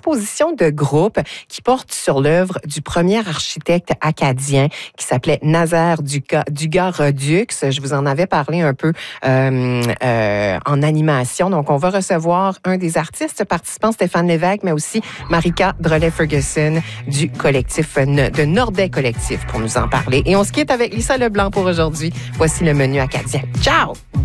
exposition de groupe qui porte sur l'œuvre du premier architecte acadien qui s'appelait Nazaire Dugas-Rodux. Je vous en avais parlé un peu en animation. Donc, on va recevoir un des artistes participants, Stéphane Lévesque, mais aussi Marika Drolet-Ferguson du collectif de Nordais Collectif pour nous en parler. Et on se quitte avec Lisa Leblanc pour aujourd'hui. Voici le menu acadien. Ciao!